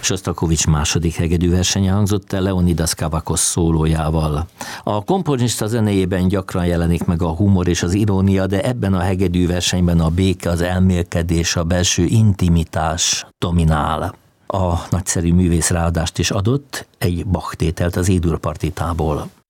Sostakovics második hegedűversenye hangzott el Leonidas Kavakos szólójával. A komponista zenéjében gyakran jelenik meg a humor és az irónia, de ebben a hegedűversenyben a béke, az elmélkedés, a belső intimitás dominál. A nagyszerű művész ráadást is adott egy Bach tételt az Édur partitából.